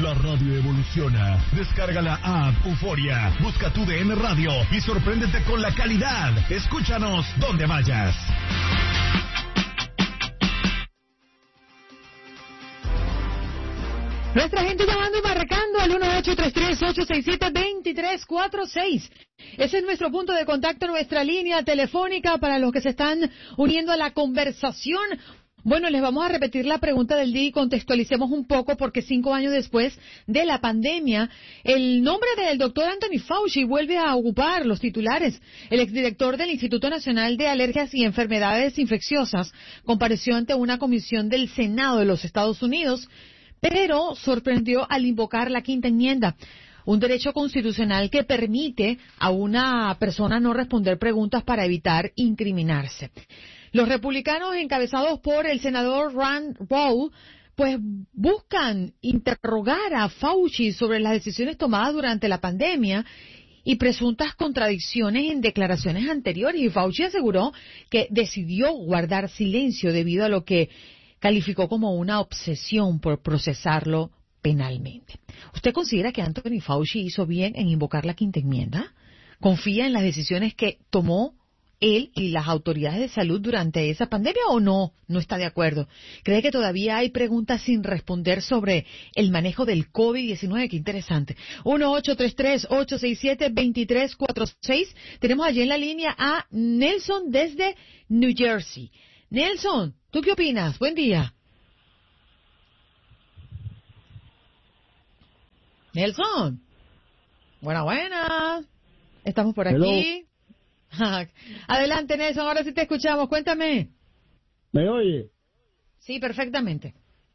La radio evoluciona. Descarga la app Euforia. Busca tu DN Radio y sorpréndete con la calidad. Escúchanos donde vayas. Nuestra gente llamando y marcando al 1-833-867-2346. Ese es nuestro punto de contacto, nuestra línea telefónica para los que se están uniendo a la conversación. Bueno, les vamos a repetir la pregunta del día y contextualicemos un poco porque 5 años después de la pandemia, el nombre del doctor Anthony Fauci vuelve a ocupar los titulares. El exdirector del Instituto Nacional de Alergias y Enfermedades Infecciosas compareció ante una comisión del Senado de los Estados Unidos, pero sorprendió al invocar la quinta enmienda, un derecho constitucional que permite a una persona no responder preguntas para evitar incriminarse. Los republicanos, encabezados por el senador Rand Paul, pues buscan interrogar a Fauci sobre las decisiones tomadas durante la pandemia y presuntas contradicciones en declaraciones anteriores. Y Fauci aseguró que decidió guardar silencio debido a lo que calificó como una obsesión por procesarlo penalmente. ¿Usted considera que Anthony Fauci hizo bien en invocar la quinta enmienda? ¿Confía en las decisiones que tomó él y las autoridades de salud durante esa pandemia o no? ¿No está de acuerdo? ¿Cree que todavía hay preguntas sin responder sobre el manejo del COVID-19? Qué interesante. 1-833-867-2346. Tenemos allí en la línea a Nelson desde New Jersey. Nelson, ¿tú qué opinas? Buen día. Nelson. Buenas. Estamos por aquí. Hello. Adelante, Nelson, ahora sí te escuchamos. Cuéntame. ¿Me oye? Sí, perfectamente.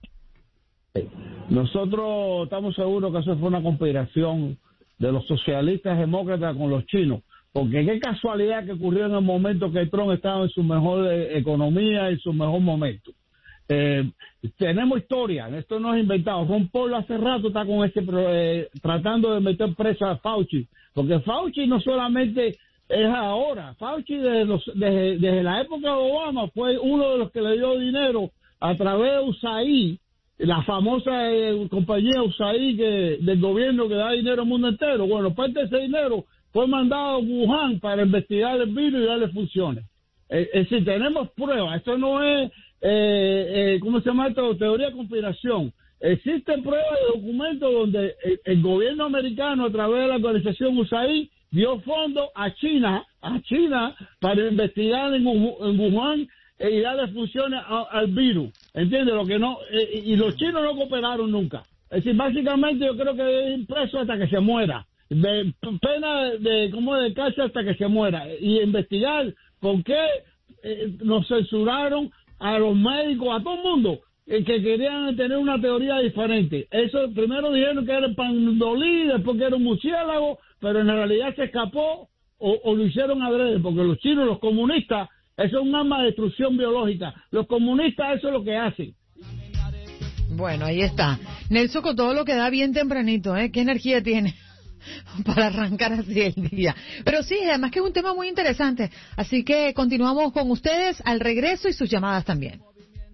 Nosotros estamos seguros que eso fue una conspiración de los socialistas demócratas con los chinos. Porque qué casualidad que ocurrió en el momento que Trump estaba en su mejor economía y su mejor momento. Tenemos historia, esto no es inventado. Ron Paul hace rato está con tratando de meter presa a Fauci, porque Fauci no solamente es ahora, Fauci desde la época de Obama fue uno de los que le dio dinero a través de USAID, la famosa compañía USAID del gobierno que da dinero al mundo entero. Bueno, parte de ese dinero fue mandado a Wuhan para investigar el virus y darle funciones. Es decir, tenemos pruebas. Esto no es, ¿cómo se llama esto? Teoría de conspiración. Existen pruebas de documentos donde el gobierno americano, a través de la organización USAID, dio fondos a China para investigar en Wuhan y darle funciones al virus. ¿Entiendes? Lo que no, y los chinos no cooperaron nunca. Es decir, básicamente yo creo que es preso hasta que se muera. De pena de cárcel hasta que se muera y investigar por qué nos censuraron a los médicos, a todo el mundo que querían tener una teoría diferente. Eso primero dijeron que era el pandolí, después que era un murciélago, pero en realidad se escapó o lo hicieron adrede, porque los chinos, los comunistas, eso es un arma de destrucción biológica. Los comunistas eso es lo que hacen. Bueno, ahí está Nelson con todo lo que da bien tempranito, ¿eh? ¿Qué energía tiene para arrancar así el día? Pero sí, además que es un tema muy interesante. Así que continuamos con ustedes al regreso y sus llamadas también.